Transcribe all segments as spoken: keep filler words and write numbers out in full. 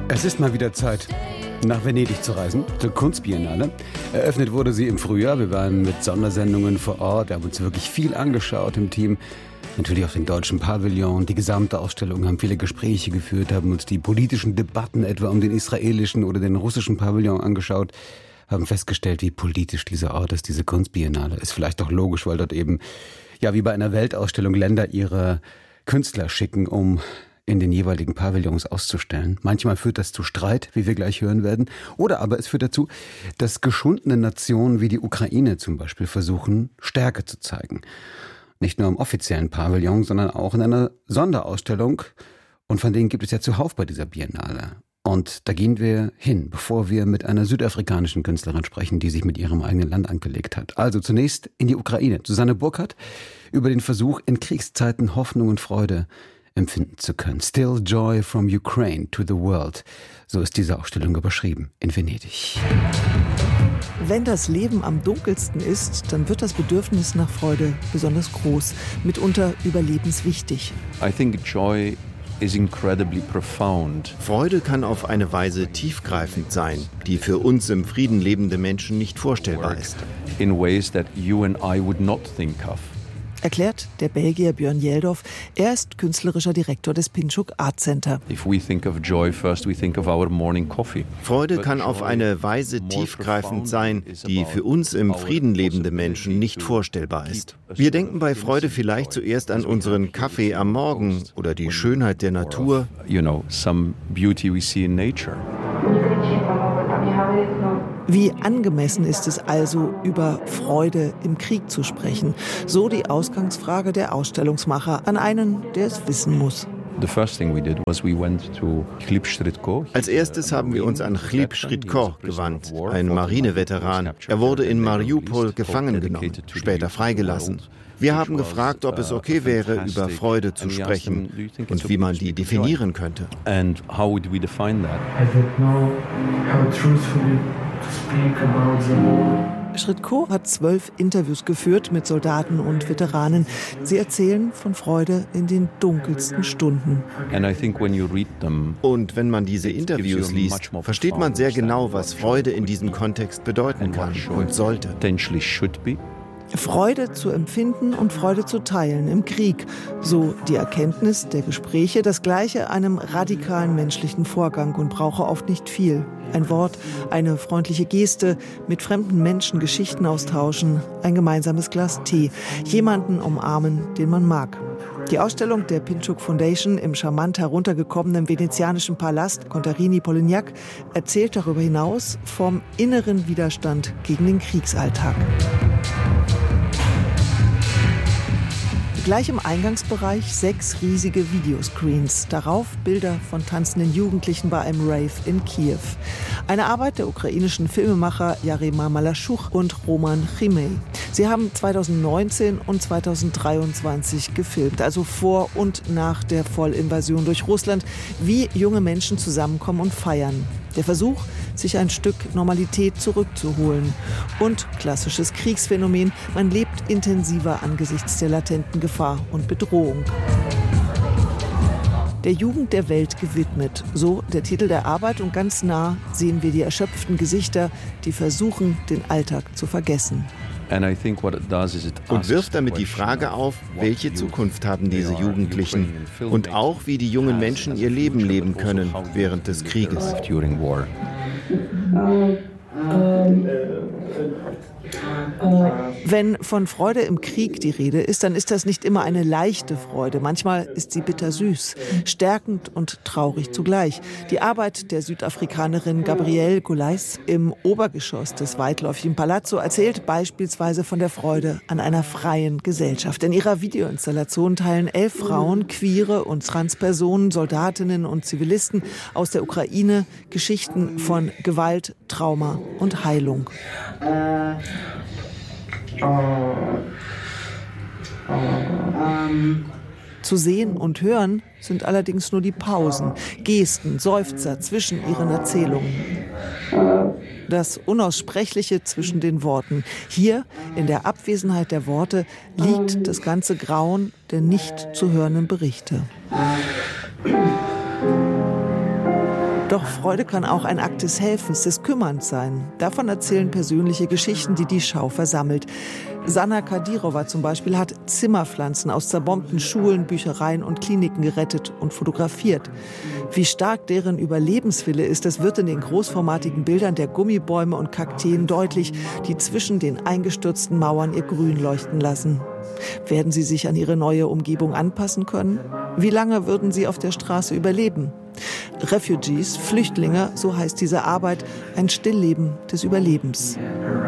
Es ist mal wieder Zeit, nach Venedig zu reisen, zur Kunstbiennale. Eröffnet wurde sie im Frühjahr. Wir waren mit Sondersendungen vor Ort, wir haben uns wirklich viel angeschaut im Team. Natürlich auch den deutschen Pavillon, die gesamte Ausstellung, haben viele Gespräche geführt, haben uns die politischen Debatten etwa um den israelischen oder den russischen Pavillon angeschaut, haben festgestellt, wie politisch dieser Ort ist, diese Kunstbiennale. Ist vielleicht auch logisch, weil dort eben, ja wie bei einer Weltausstellung, Länder ihre Künstler schicken, um in den jeweiligen Pavillons auszustellen. Manchmal führt das zu Streit, wie wir gleich hören werden. Oder aber es führt dazu, dass geschundene Nationen wie die Ukraine zum Beispiel versuchen, Stärke zu zeigen. Nicht nur im offiziellen Pavillon, sondern auch in einer Sonderausstellung. Und von denen gibt es ja zuhauf bei dieser Biennale. Und da gehen wir hin, bevor wir mit einer südafrikanischen Künstlerin sprechen, die sich mit ihrem eigenen Land angelegt hat. Also zunächst in die Ukraine. Susanne Burkhardt über den Versuch, in Kriegszeiten Hoffnung und Freude empfinden zu können. Still Joy from Ukraine to the World. So ist diese Ausstellung überschrieben in Venedig. Wenn das Leben am dunkelsten ist, dann wird das Bedürfnis nach Freude besonders groß, mitunter überlebenswichtig. I think joy is incredibly profound. Freude kann auf eine Weise tiefgreifend sein, die für uns im Frieden lebende Menschen nicht vorstellbar ist. In ways that you and I would not think of. Erklärt der Belgier Björn Jeldorf. Er ist künstlerischer Direktor des Pinchuk Art Center. If we think of joy first, we think of our morning coffee. Freude kann auf eine Weise tiefgreifend sein, die für uns im Frieden lebende Menschen nicht vorstellbar ist. Wir denken bei Freude vielleicht zuerst an unseren Kaffee am Morgen oder die Schönheit der Natur. You know, some beauty we see in nature. Wie angemessen ist es also, über Freude im Krieg zu sprechen? So die Ausgangsfrage der Ausstellungsmacher an einen, der es wissen muss. Als erstes haben wir uns an Chleb Schridko gewandt, ein Marineveteran. Er wurde in Mariupol gefangen genommen, später freigelassen. Wir haben gefragt, ob es okay wäre, über Freude zu sprechen und wie man die definieren könnte. And how would we define that? I don't know how truthfully to speak about the Schridko hat zwölf Interviews geführt mit Soldaten und Veteranen. Sie erzählen von Freude in den dunkelsten Stunden. Und wenn man diese Interviews liest, versteht man sehr genau, was Freude in diesem Kontext bedeuten kann und sollte. Freude zu empfinden und Freude zu teilen im Krieg. So die Erkenntnis der Gespräche, das Gleiche einem radikalen menschlichen Vorgang und brauche oft nicht viel. Ein Wort, eine freundliche Geste, mit fremden Menschen Geschichten austauschen, ein gemeinsames Glas Tee, jemanden umarmen, den man mag. Die Ausstellung der Pinchuk Foundation im charmant heruntergekommenen venezianischen Palast Contarini Polignac erzählt darüber hinaus vom inneren Widerstand gegen den Kriegsalltag. Gleich im Eingangsbereich sechs riesige Videoscreens. Darauf Bilder von tanzenden Jugendlichen bei einem Rave in Kiew. Eine Arbeit der ukrainischen Filmemacher Jarema Malaschuch und Roman Chimay. Sie haben zweitausendneunzehn und zweitausenddreiundzwanzig gefilmt, also vor und nach der Vollinvasion durch Russland, wie junge Menschen zusammenkommen und feiern. Der Versuch, sich ein Stück Normalität zurückzuholen. Und klassisches Kriegsphänomen, man lebt intensiver angesichts der latenten Gefahr und Bedrohung. Der Jugend der Welt gewidmet, so der Titel der Arbeit, und ganz nah sehen wir die erschöpften Gesichter, die versuchen, den Alltag zu vergessen. Und wirft damit die Frage auf, welche Zukunft haben diese Jugendlichen und auch, wie die jungen Menschen ihr Leben leben können während des Krieges. Wenn von Freude im Krieg die Rede ist, dann ist das nicht immer eine leichte Freude. Manchmal ist sie bittersüß, stärkend und traurig zugleich. Die Arbeit der Südafrikanerin Gabrielle Goulais im Obergeschoss des weitläufigen Palazzo erzählt beispielsweise von der Freude an einer freien Gesellschaft. In ihrer Videoinstallation teilen elf Frauen, Queere und Transpersonen, Soldatinnen und Zivilisten aus der Ukraine Geschichten von Gewalt, Trauma und Heilung. Uh, uh, um. Zu sehen und hören sind allerdings nur die Pausen, Gesten, Seufzer zwischen ihren Erzählungen. Das Unaussprechliche zwischen den Worten. Hier, in der Abwesenheit der Worte, liegt das ganze Grauen der nicht zu hörenden Berichte. Doch Freude kann auch ein Akt des Helfens, des Kümmerns sein. Davon erzählen persönliche Geschichten, die die Schau versammelt. Sanna Kadirova zum Beispiel hat Zimmerpflanzen aus zerbombten Schulen, Büchereien und Kliniken gerettet und fotografiert. Wie stark deren Überlebenswille ist, das wird in den großformatigen Bildern der Gummibäume und Kakteen deutlich, die zwischen den eingestürzten Mauern ihr Grün leuchten lassen. Werden sie sich an ihre neue Umgebung anpassen können? Wie lange würden sie auf der Straße überleben? Refugees, Flüchtlinge, so heißt diese Arbeit, ein Stillleben des Überlebens.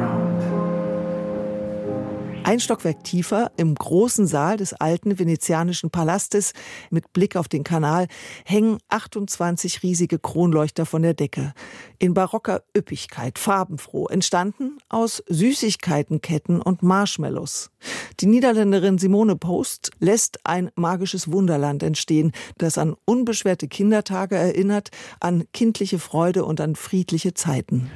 Ein Stockwerk tiefer, im großen Saal des alten venezianischen Palastes mit Blick auf den Kanal, hängen achtundzwanzig riesige Kronleuchter von der Decke. In barocker Üppigkeit, farbenfroh, entstanden aus Süßigkeitenketten und Marshmallows. Die Niederländerin Simone Post lässt ein magisches Wunderland entstehen, das an unbeschwerte Kindertage erinnert, an kindliche Freude und an friedliche Zeiten.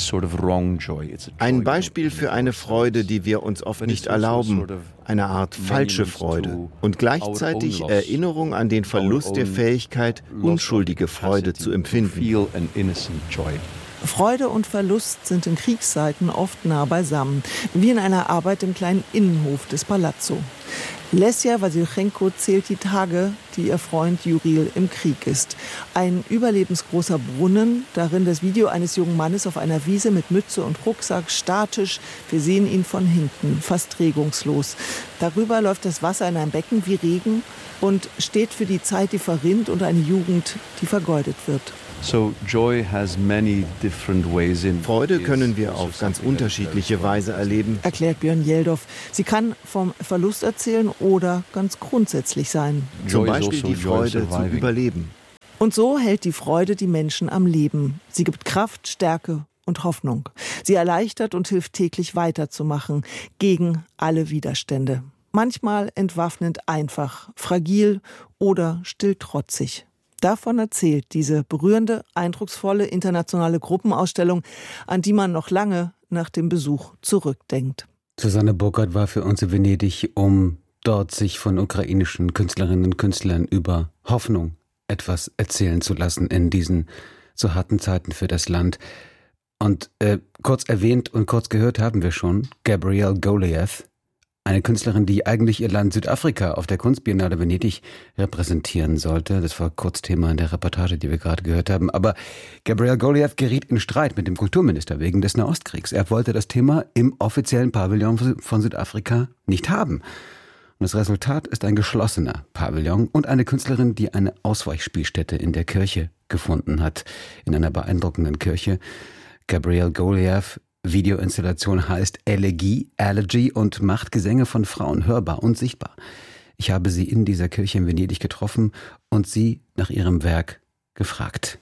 Ein Beispiel für eine Freude, die wir uns oft nicht erlauben, eine Art falsche Freude und gleichzeitig Erinnerung an den Verlust der Fähigkeit, unschuldige Freude zu empfinden. Freude und Verlust sind in Kriegszeiten oft nah beisammen, wie in einer Arbeit im kleinen Innenhof des Palazzo. Lesja Wasilchenko zählt die Tage, die ihr Freund Juril im Krieg ist. Ein überlebensgroßer Brunnen, darin das Video eines jungen Mannes auf einer Wiese mit Mütze und Rucksack, statisch. Wir sehen ihn von hinten, fast regungslos. Darüber läuft das Wasser in ein Becken wie Regen und steht für die Zeit, die verrinnt, und eine Jugend, die vergeudet wird. Freude können wir auf ganz unterschiedliche Weise erleben, erklärt Björn Jeldorf. Sie kann vom Verlust erzählen oder ganz grundsätzlich sein. Zum Beispiel die Freude zu überleben. Und so hält die Freude die Menschen am Leben. Sie gibt Kraft, Stärke und Hoffnung. Sie erleichtert und hilft täglich weiterzumachen gegen alle Widerstände. Manchmal entwaffnend einfach, fragil oder stilltrotzig. Davon erzählt diese berührende, eindrucksvolle internationale Gruppenausstellung, an die man noch lange nach dem Besuch zurückdenkt. Susanne Burkhardt war für uns in Venedig, um dort sich von ukrainischen Künstlerinnen und Künstlern über Hoffnung etwas erzählen zu lassen in diesen so harten Zeiten für das Land. Und äh, kurz erwähnt und kurz gehört haben wir schon Gabrielle Goliath, eine Künstlerin, die eigentlich ihr Land Südafrika auf der Kunstbiennale Venedig repräsentieren sollte. Das war kurz Thema in der Reportage, die wir gerade gehört haben. Aber Gabrielle Goliath geriet in Streit mit dem Kulturminister wegen des Nahostkriegs. Er wollte das Thema im offiziellen Pavillon von Südafrika nicht haben. Und das Resultat ist ein geschlossener Pavillon und eine Künstlerin, die eine Ausweichspielstätte in der Kirche gefunden hat. In einer beeindruckenden Kirche. Gabrielle Goliath, Videoinstallation heißt Elegie, Elegy und macht Gesänge von Frauen hörbar und sichtbar. Ich habe sie in dieser Kirche in Venedig getroffen und sie nach ihrem Werk gefragt.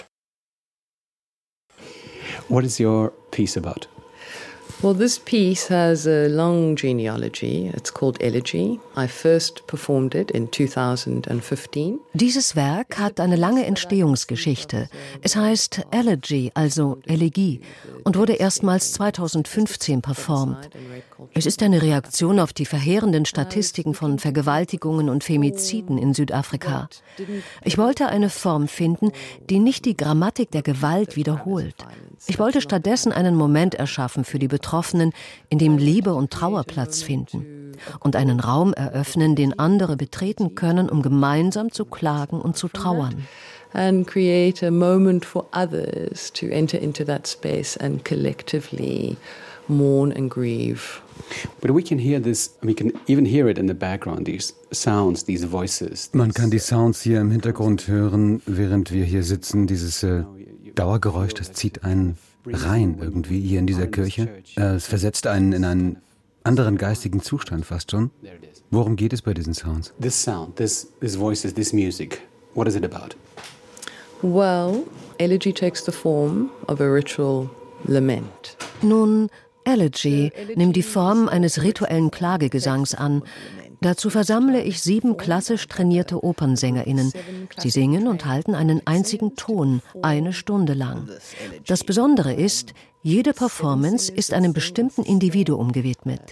What is your piece about? Well, this piece has a long genealogy. It's called Elegy. I first performed it in two thousand fifteen. Dieses Werk hat eine lange Entstehungsgeschichte. Es heißt Elegy, also Elegie, und wurde erstmals zweitausendfünfzehn performt. Es ist eine Reaktion auf die verheerenden Statistiken von Vergewaltigungen und Femiziden in Südafrika. Ich wollte eine Form finden, die nicht die Grammatik der Gewalt wiederholt. Ich wollte stattdessen einen Moment erschaffen für die Betroffenen, in dem Liebe und Trauer Platz finden und einen Raum eröffnen, den andere betreten können, um gemeinsam zu klagen und zu trauern. And create a moment for others to enter into that space and collectively mourn and grieve. But we can hear this, we can even hear it in the background, these sounds, these voices. Man kann die Sounds hier im Hintergrund hören, während wir hier sitzen. Dieses äh, Dauergeräusch, das zieht einen rein irgendwie hier in dieser Kirche. Äh, es versetzt einen in einen anderen geistigen Zustand fast schon. Worum geht es bei diesen Sounds? This sound, this, this voices, this music, what is it about? Well, elegy takes the form of a ritual lament. Nun, Elegy nimmt die Form eines rituellen Klagegesangs an. Dazu versammle ich sieben klassisch trainierte OpernsängerInnen. Sie singen und halten einen einzigen Ton, eine Stunde lang. Das Besondere ist, jede Performance ist einem bestimmten Individuum gewidmet.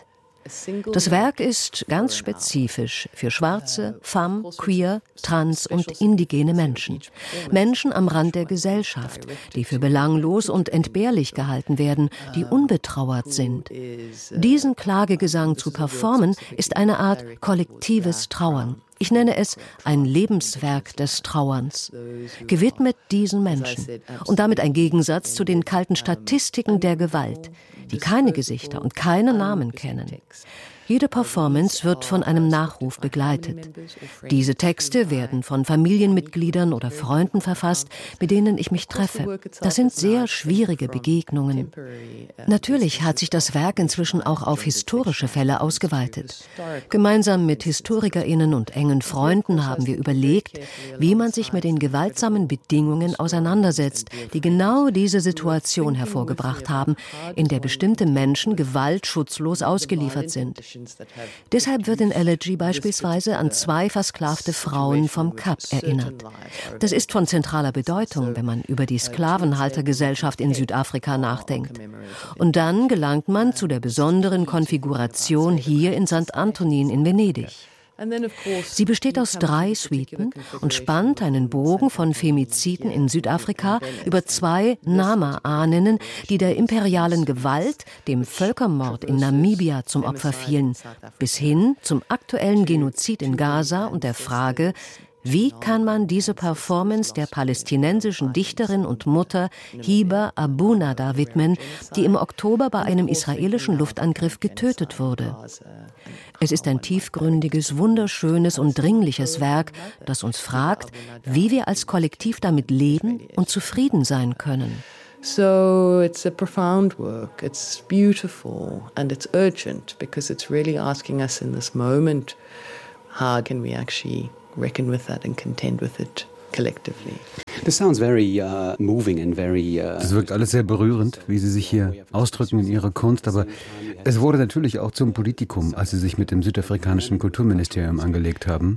Das Werk ist ganz spezifisch für schwarze, femme, queer, trans und indigene Menschen. Menschen am Rand der Gesellschaft, die für belanglos und entbehrlich gehalten werden, die unbetrauert sind. Diesen Klagegesang zu performen, ist eine Art kollektives Trauern. Ich nenne es ein Lebenswerk des Trauerns, gewidmet diesen Menschen und damit ein Gegensatz zu den kalten Statistiken der Gewalt, die keine Gesichter und keine Namen kennen. Jede Performance wird von einem Nachruf begleitet. Diese Texte werden von Familienmitgliedern oder Freunden verfasst, mit denen ich mich treffe. Das sind sehr schwierige Begegnungen. Natürlich hat sich das Werk inzwischen auch auf historische Fälle ausgeweitet. Gemeinsam mit HistorikerInnen und engen Freunden haben wir überlegt, wie man sich mit den gewaltsamen Bedingungen auseinandersetzt, die genau diese Situation hervorgebracht haben, in der bestimmte Menschen Gewalt schutzlos ausgeliefert sind. Deshalb wird in Elegy beispielsweise an zwei versklavte Frauen vom Kap erinnert. Das ist von zentraler Bedeutung, wenn man über die Sklavenhaltergesellschaft in Südafrika nachdenkt. Und dann gelangt man zu der besonderen Konfiguration hier in Sankt Antonin in Venedig. Sie besteht aus drei Suiten und spannt einen Bogen von Femiziden in Südafrika über zwei Nama-Ahnen, die der imperialen Gewalt, dem Völkermord in Namibia zum Opfer fielen, bis hin zum aktuellen Genozid in Gaza und der Frage, wie kann man diese Performance der palästinensischen Dichterin und Mutter Hiba Abu-Nada widmen, die im Oktober bei einem israelischen Luftangriff getötet wurde? Es ist ein tiefgründiges, wunderschönes und dringliches Werk, das uns fragt, wie wir als Kollektiv damit leben und zufrieden sein können. So it's a profound work, it's beautiful and it's urgent because it's really asking us in this moment, how can we actually reckon with that and contend with it collectively. This sounds very uh, moving and very. Uh, das wirkt alles sehr berührend, wie Sie sich hier ausdrücken in Ihrer Kunst, aber es wurde natürlich auch zum Politikum, als Sie sich mit dem südafrikanischen Kulturministerium angelegt haben,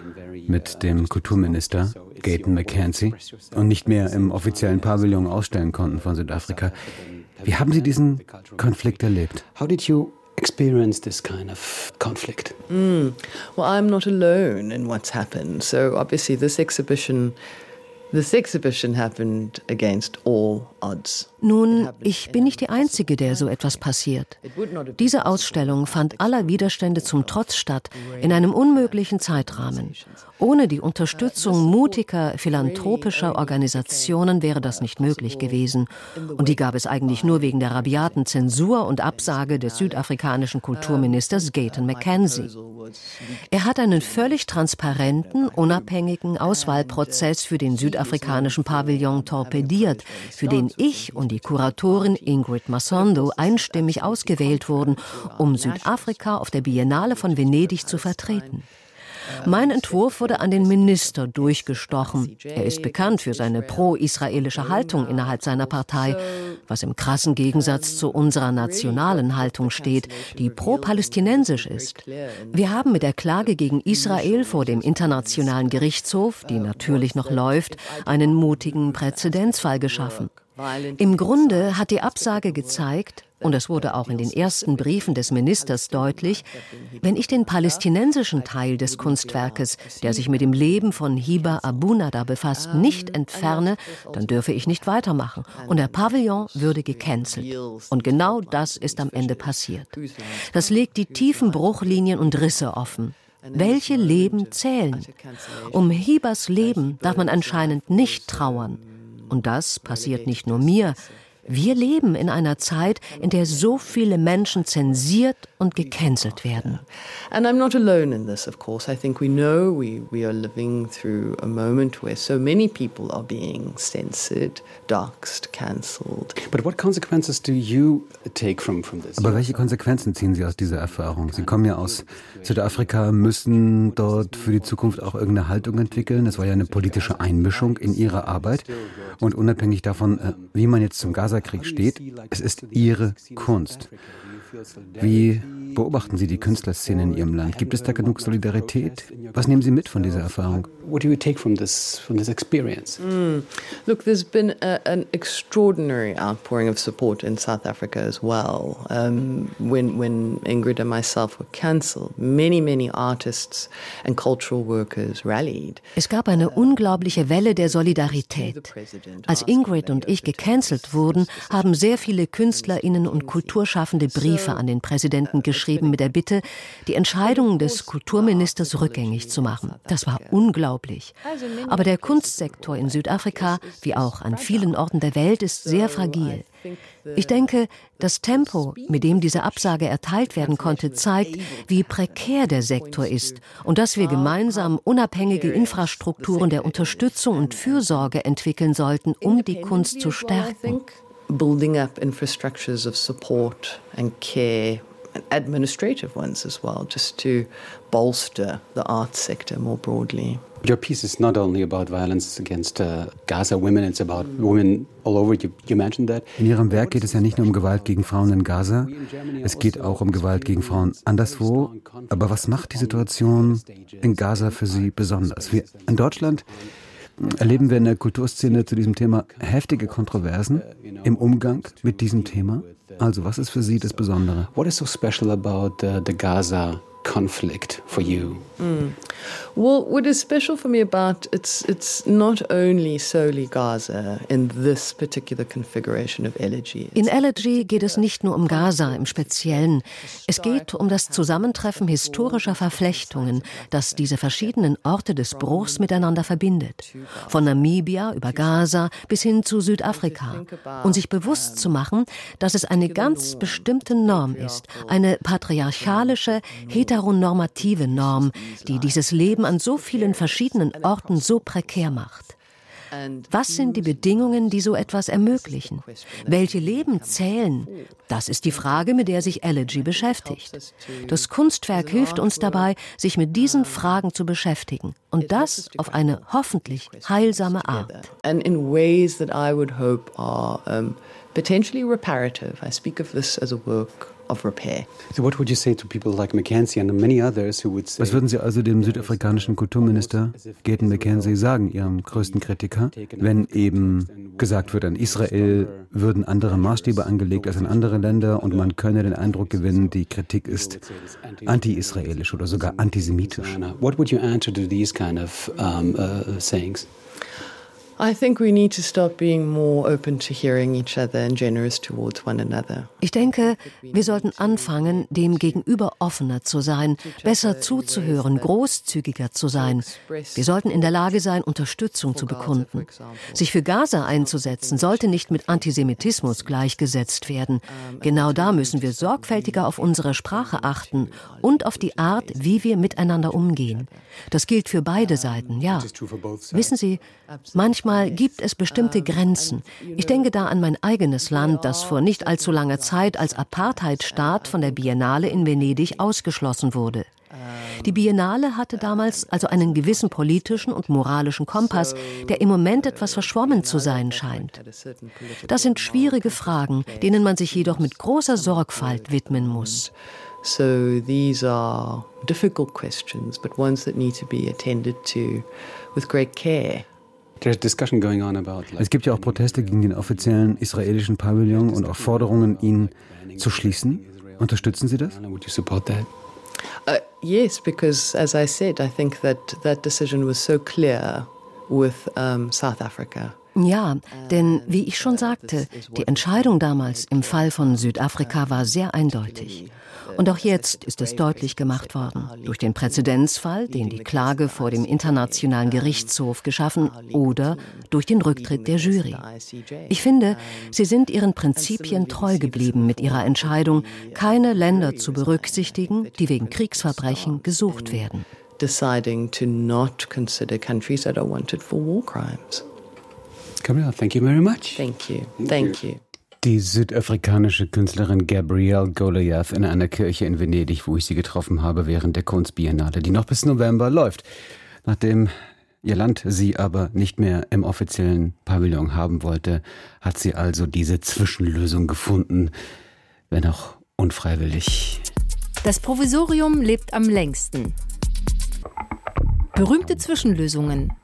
mit dem Kulturminister Gayton McKenzie und nicht mehr im offiziellen Pavillon ausstellen konnten von Südafrika. Wie haben Sie diesen Konflikt erlebt? How did you experience this kind of conflict? Mm. Well, I'm not alone in what's happened. So obviously this exhibition, this exhibition happened against all odds. Nun, ich bin nicht die Einzige, der so etwas passiert. Diese Ausstellung fand aller Widerstände zum Trotz statt, in einem unmöglichen Zeitrahmen. Ohne die Unterstützung mutiger, philanthropischer Organisationen wäre das nicht möglich gewesen. Und die gab es eigentlich nur wegen der rabiaten Zensur und Absage des südafrikanischen Kulturministers Gayton McKenzie. Er hat einen völlig transparenten, unabhängigen Auswahlprozess für den südafrikanischen Pavillon torpediert, für den ich und die Kuratorin Ingrid Masondo einstimmig ausgewählt wurden, um Südafrika auf der Biennale von Venedig zu vertreten. Mein Entwurf wurde an den Minister durchgestochen. Er ist bekannt für seine pro-israelische Haltung innerhalb seiner Partei, was im krassen Gegensatz zu unserer nationalen Haltung steht, die pro-palästinensisch ist. Wir haben mit der Klage gegen Israel vor dem Internationalen Gerichtshof, die natürlich noch läuft, einen mutigen Präzedenzfall geschaffen. Im Grunde hat die Absage gezeigt, und es wurde auch in den ersten Briefen des Ministers deutlich, wenn ich den palästinensischen Teil des Kunstwerkes, der sich mit dem Leben von Hiba Abu-Nada befasst, nicht entferne, dann dürfe ich nicht weitermachen. Und der Pavillon würde gecancelt. Und genau das ist am Ende passiert. Das legt die tiefen Bruchlinien und Risse offen. Welche Leben zählen? Um Hibas Leben darf man anscheinend nicht trauern. Und das passiert nicht nur mir. Wir leben in einer Zeit, in der so viele Menschen zensiert und gecancelt werden. And I'm not alone in this, of course. I think we know we, we are living through a moment where so many people are being censored, doxed, cancelled. But what consequences do you take from, from this? Aber welche Konsequenzen ziehen Sie aus dieser Erfahrung? Sie kommen ja aus Südafrika, müssen dort für die Zukunft auch irgendeine Haltung entwickeln. Das war ja eine politische Einmischung in Ihre Arbeit. Und unabhängig davon, wie man jetzt zum Gaza-Krieg steht, es ist Ihre Kunst. Wie beobachten Sie die Künstlerszene in Ihrem Land? Gibt es da genug Solidarität? Was nehmen Sie mit von dieser Erfahrung? What do you take from this from this experience? Mm. Look, there's been a, an extraordinary outpouring of support in South Africa as well. Um, when when Ingrid and myself were cancelled, many many artists and cultural workers rallied. Es gab eine unglaubliche Welle der Solidarität. Als Ingrid und ich gecancelt wurden, haben sehr viele KünstlerInnen und Kulturschaffende Briefe an den Präsidenten geschrieben mit der Bitte, die Entscheidungen des Kulturministers rückgängig zu machen. Das war unglaublich. Aber der Kunstsektor in Südafrika, wie auch an vielen Orten der Welt, ist sehr fragil. Ich denke, das Tempo, mit dem diese Absage erteilt werden konnte, zeigt, wie prekär der Sektor ist und dass wir gemeinsam unabhängige Infrastrukturen der Unterstützung und Fürsorge entwickeln sollten, um die Kunst zu stärken. Building up infrastructures of support and care, and administrative ones as well, just to bolster the arts sector more broadly. Your piece is not only about violence against uh, Gaza women, it's about women all over. You, you mentioned that. In Ihrem Werk geht es ja nicht nur um Gewalt gegen Frauen in Gaza, es geht auch um Gewalt gegen Frauen anderswo. Aber was macht die Situation in Gaza für Sie besonders? Wir in Deutschland erleben wir in der Kulturszene zu diesem Thema heftige Kontroversen im Umgang mit diesem Thema. Also, was ist für Sie das Besondere? What is so special about the, the Gaza conflict for you? Mm. Well, what is special for me about it's it's not only solely Gaza in this particular configuration of Elegy. In Elegy geht es nicht nur um Gaza im Speziellen. Es geht um das Zusammentreffen historischer Verflechtungen, das diese verschiedenen Orte des Bruchs miteinander verbindet. Von Namibia über Gaza bis hin zu Südafrika. Und sich bewusst zu machen, dass es eine ganz bestimmte Norm ist, eine patriarchalische, heteronormative Norm, die dieses Leben an so vielen verschiedenen Orten so prekär macht. Was sind die Bedingungen, die so etwas ermöglichen? Welche Leben zählen? Das ist die Frage, mit der sich Elegy beschäftigt. Das Kunstwerk hilft uns dabei, sich mit diesen Fragen zu beschäftigen. Und das auf eine hoffentlich heilsame Art. And in ways that I would hope are um, potentially reparative. I speak of this as a work of repair. So what would you say to people like Mackenzie and many others who would say? Was würden Sie also dem südafrikanischen Kulturminister Gayton McKenzie sagen, Ihrem größten Kritiker, wenn eben gesagt wird, an Israel würden andere Maßstäbe angelegt als an andere Länder und man könne den Eindruck gewinnen, die Kritik ist anti-israelisch oder sogar antisemitisch? What would you answer to these kind of um, uh, sayings? I think we need to stop being more open to hearing each other and generous towards one another. Ich denke, wir sollten anfangen, dem Gegenüber offener zu sein, besser zuzuhören, großzügiger zu sein. Wir sollten in der Lage sein, Unterstützung zu bekunden. Sich für Gaza einzusetzen, sollte nicht mit Antisemitismus gleichgesetzt werden. Genau da müssen wir sorgfältiger auf unsere Sprache achten und auf die Art, wie wir miteinander umgehen. Das gilt für beide Seiten, ja. Wissen Sie, manchmal gibt es bestimmte Grenzen. Ich denke da an mein eigenes Land, das vor nicht allzu langer Zeit als Apartheidstaat von der Biennale in Venedig ausgeschlossen wurde. Die Biennale hatte damals also einen gewissen politischen und moralischen Kompass, der im Moment etwas verschwommen zu sein scheint. Das sind schwierige Fragen, denen man sich jedoch mit großer Sorgfalt widmen muss. So these are difficult questions, but ones that need to be attended to with great care. Es gibt ja auch Proteste gegen den offiziellen israelischen Pavillon und auch Forderungen, ihn zu schließen. Unterstützen Sie das? Uh, yes, because as I said, I think that that decision was so clear with um, South Africa. Ja, denn wie ich schon sagte, die Entscheidung damals im Fall von Südafrika war sehr eindeutig. Und auch jetzt ist es deutlich gemacht worden, durch den Präzedenzfall, den die Klage vor dem Internationalen Gerichtshof geschaffen, oder durch den Rücktritt der Jury. Ich finde, sie sind ihren Prinzipien treu geblieben mit ihrer Entscheidung, keine Länder zu berücksichtigen, die wegen Kriegsverbrechen gesucht werden. Deciding to not consider countries that are wanted for war crimes. Gabrielle, thank you very much. Thank you. Thank you. Die südafrikanische Künstlerin Gabrielle Goliath in einer Kirche in Venedig, wo ich sie getroffen habe während der Kunstbiennale, die noch bis November läuft. Nachdem ihr Land sie aber nicht mehr im offiziellen Pavillon haben wollte, hat sie also diese Zwischenlösung gefunden, wenn auch unfreiwillig. Das Provisorium lebt am längsten. Berühmte Zwischenlösungen.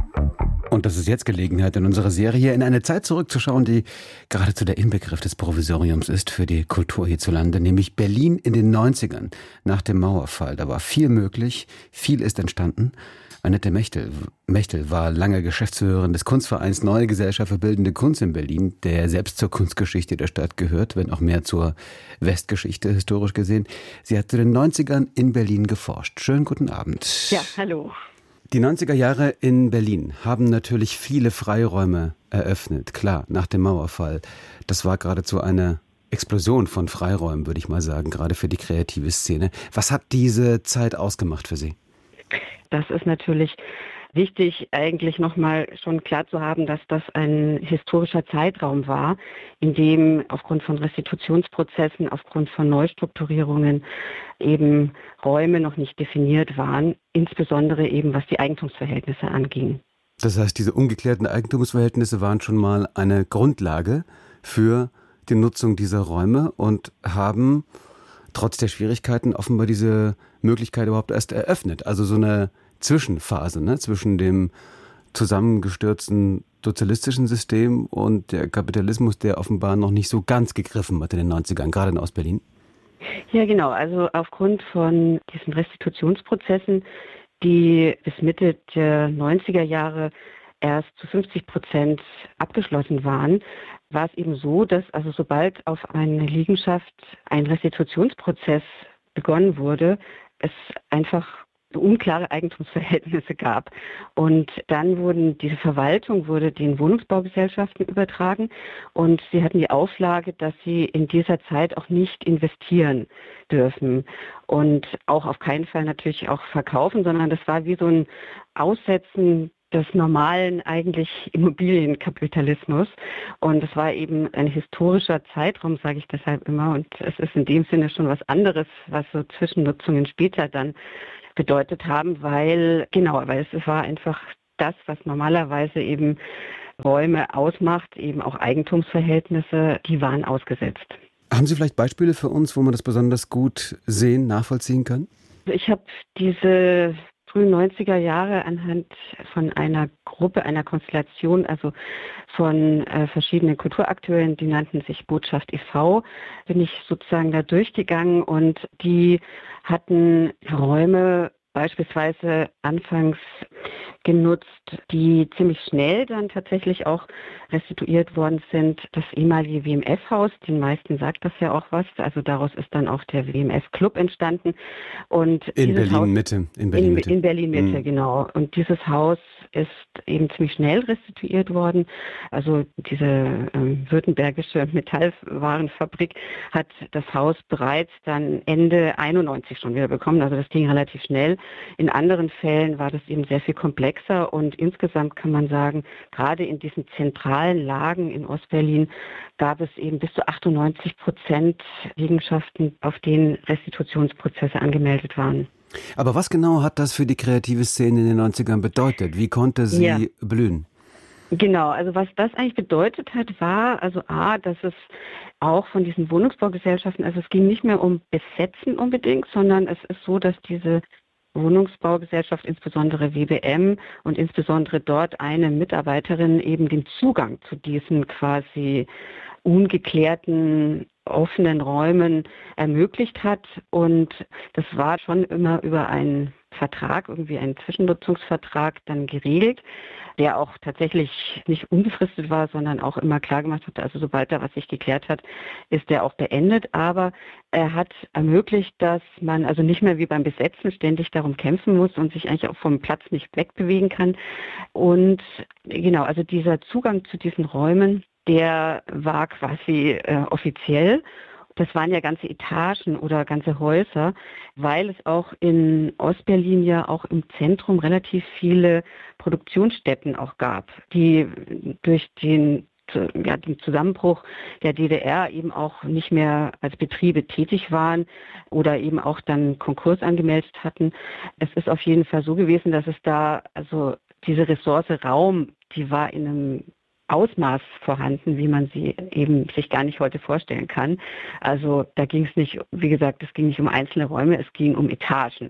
Und das ist jetzt Gelegenheit, in unserer Serie in eine Zeit zurückzuschauen, die geradezu der Inbegriff des Provisoriums ist für die Kultur hierzulande, nämlich Berlin in den neunzigern, nach dem Mauerfall. Da war viel möglich, viel ist entstanden. Annette Mechtel, Mechtel war lange Geschäftsführerin des Kunstvereins Neue Gesellschaft für Bildende Kunst in Berlin, der selbst zur Kunstgeschichte der Stadt gehört, wenn auch mehr zur Westgeschichte historisch gesehen. Sie hat zu den neunzigern in Berlin geforscht. Schönen guten Abend. Ja, hallo. Die neunziger Jahre in Berlin haben natürlich viele Freiräume eröffnet, klar, nach dem Mauerfall. Das war geradezu eine Explosion von Freiräumen, würde ich mal sagen, gerade für die kreative Szene. Was hat diese Zeit ausgemacht für Sie? Das ist natürlich wichtig, eigentlich nochmal schon klar zu haben, dass das ein historischer Zeitraum war, in dem aufgrund von Restitutionsprozessen, aufgrund von Neustrukturierungen eben Räume noch nicht definiert waren, insbesondere eben was die Eigentumsverhältnisse anging. Das heißt, diese ungeklärten Eigentumsverhältnisse waren schon mal eine Grundlage für die Nutzung dieser Räume und haben trotz der Schwierigkeiten offenbar diese Möglichkeit überhaupt erst eröffnet. Also so eine Zwischenphase, ne, zwischen dem zusammengestürzten sozialistischen System und der Kapitalismus, der offenbar noch nicht so ganz gegriffen hat in den neunzigern, gerade in Ostberlin. Ja, genau. Also aufgrund von diesen Restitutionsprozessen, die bis Mitte der neunziger Jahre erst zu fünfzig Prozent abgeschlossen waren, war es eben so, dass also sobald auf eine Liegenschaft ein Restitutionsprozess begonnen wurde, es einfach unklare Eigentumsverhältnisse gab. Und dann wurden diese Verwaltung wurde den Wohnungsbaugesellschaften übertragen und sie hatten die Auflage, dass sie in dieser Zeit auch nicht investieren dürfen und auch auf keinen Fall natürlich auch verkaufen, sondern das war wie so ein Aussetzen des normalen eigentlich Immobilienkapitalismus. Und es war eben ein historischer Zeitraum, sage ich deshalb immer. Und es ist in dem Sinne schon was anderes, was so Zwischennutzungen später dann bedeutet haben, weil, genau, weil es war einfach das, was normalerweise eben Räume ausmacht, eben auch Eigentumsverhältnisse, die waren ausgesetzt. Haben Sie vielleicht Beispiele für uns, wo man das besonders gut sehen, nachvollziehen kann? Ich habe diese frühen neunziger Jahre anhand von einer Gruppe, einer Konstellation, also von äh, verschiedenen Kulturakteuren, die nannten sich Botschaft e V, bin ich sozusagen da durchgegangen und die hatten Räume beispielsweise anfangs genutzt, die ziemlich schnell dann tatsächlich auch restituiert worden sind. Das ehemalige W M F-Haus, den meisten sagt das ja auch was, also daraus ist dann auch der W M F-Club entstanden. Und in Berlin-Mitte. In Berlin-Mitte, in, in Berlin-Mitte, mhm. Genau. Und dieses Haus ist eben ziemlich schnell restituiert worden. Also diese ähm, württembergische Metallwarenfabrik hat das Haus bereits dann Ende einundneunzig schon wieder bekommen. Also das ging relativ schnell. In anderen Fällen war das eben sehr viel komplexer und insgesamt kann man sagen, gerade in diesen zentralen Lagen in Ostberlin gab es eben bis zu achtundneunzig Prozent Liegenschaften, auf denen Restitutionsprozesse angemeldet waren. Aber was genau hat das für die kreative Szene in den neunzigern bedeutet? Wie konnte sie ja. blühen? Genau, also was das eigentlich bedeutet hat, war also A, dass es auch von diesen Wohnungsbaugesellschaften, also es ging nicht mehr um Besetzen unbedingt, sondern es ist so, dass diese Wohnungsbaugesellschaft, insbesondere W B M und insbesondere dort eine Mitarbeiterin eben den Zugang zu diesen quasi ungeklärten, offenen Räumen ermöglicht hat. Und das war schon immer über einen Vertrag, irgendwie einen Zwischennutzungsvertrag dann geregelt, der auch tatsächlich nicht unbefristet war, sondern auch immer klar gemacht hat, also sobald da was sich geklärt hat, ist der auch beendet. Aber er hat ermöglicht, dass man also nicht mehr wie beim Besetzen ständig darum kämpfen muss und sich eigentlich auch vom Platz nicht wegbewegen kann. Und genau, also dieser Zugang zu diesen Räumen, der war quasi äh, offiziell. Das waren ja ganze Etagen oder ganze Häuser, weil es auch in Ostberlin ja auch im Zentrum relativ viele Produktionsstätten auch gab, die durch den, ja, den Zusammenbruch der D D R eben auch nicht mehr als Betriebe tätig waren oder eben auch dann Konkurs angemeldet hatten. Es ist auf jeden Fall so gewesen, dass es da, also diese Ressource Raum, die war in einem Ausmaß vorhanden, wie man sie eben sich gar nicht heute vorstellen kann. Also da ging es nicht, wie gesagt, es ging nicht um einzelne Räume, es ging um Etagen.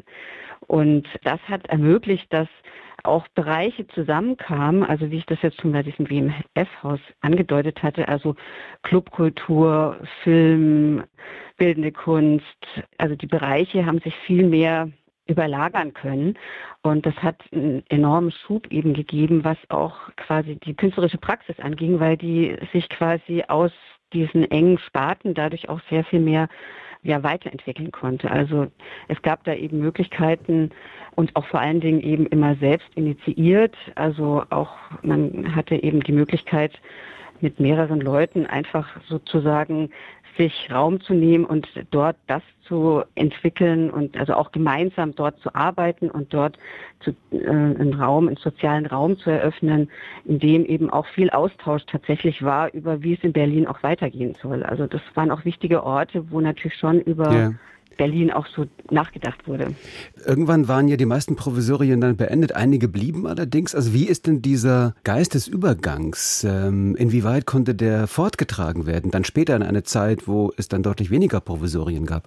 Und das hat ermöglicht, dass auch Bereiche zusammenkamen, also wie ich das jetzt schon bei diesem W M F-Haus angedeutet hatte, also Clubkultur, Film, bildende Kunst, also die Bereiche haben sich viel mehr überlagern können. Und das hat einen enormen Schub eben gegeben, was auch quasi die künstlerische Praxis anging, weil die sich quasi aus diesen engen Sparten dadurch auch sehr viel mehr ja, weiterentwickeln konnte. Also es gab da eben Möglichkeiten und auch vor allen Dingen eben immer selbst initiiert. Also auch man hatte eben die Möglichkeit, mit mehreren Leuten einfach sozusagen sich Raum zu nehmen und dort das zu entwickeln und also auch gemeinsam dort zu arbeiten und dort zu, äh, einen Raum, einen sozialen Raum zu eröffnen, in dem eben auch viel Austausch tatsächlich war über, wie es in Berlin auch weitergehen soll. Also das waren auch wichtige Orte, wo natürlich schon über ja. Berlin auch so nachgedacht wurde. Irgendwann waren ja die meisten Provisorien dann beendet, einige blieben allerdings. Also wie ist denn dieser Geist des Übergangs, ähm, inwieweit konnte der fortgetragen werden, dann später in eine Zeit, wo es dann deutlich weniger Provisorien gab?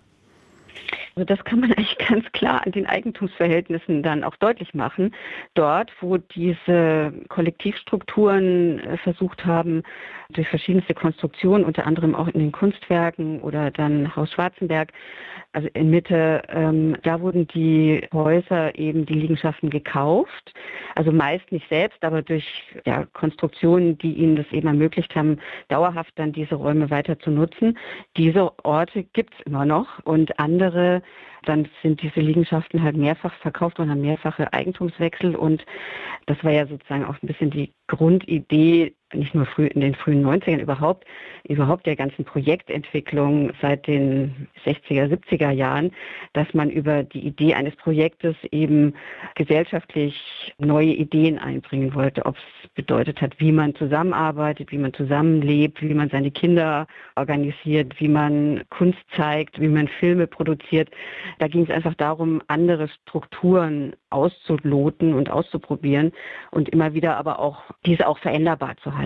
Also das kann man eigentlich ganz klar an den Eigentumsverhältnissen dann auch deutlich machen. Dort, wo diese Kollektivstrukturen versucht haben, durch verschiedenste Konstruktionen, unter anderem auch in den Kunstwerken oder dann Haus Schwarzenberg, also in Mitte, ähm, da wurden die Häuser eben die Liegenschaften gekauft. Also meist nicht selbst, aber durch ja, Konstruktionen, die ihnen das eben ermöglicht haben, dauerhaft dann diese Räume weiter zu nutzen. Diese Orte gibt es immer noch und andere, dann sind diese Liegenschaften halt mehrfach verkauft und haben mehrfache Eigentumswechsel und das war ja sozusagen auch ein bisschen die Grundidee, nicht nur früh in den frühen neunzigern, überhaupt, überhaupt der ganzen Projektentwicklung seit den sechziger, siebziger Jahren, dass man über die Idee eines Projektes eben gesellschaftlich neue Ideen einbringen wollte, ob es bedeutet hat, wie man zusammenarbeitet, wie man zusammenlebt, wie man seine Kinder organisiert, wie man Kunst zeigt, wie man Filme produziert. Da ging es einfach darum, andere Strukturen auszuloten und auszuprobieren und immer wieder aber auch diese auch veränderbar zu halten.